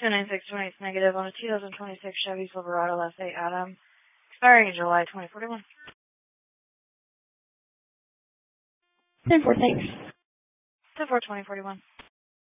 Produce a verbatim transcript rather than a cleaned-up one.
two nine six two eight negative on a two thousand twenty-six Chevy Silverado S eight Atom, expiring in July twenty forty-one. ten four, thanks. ten four twenty forty-one.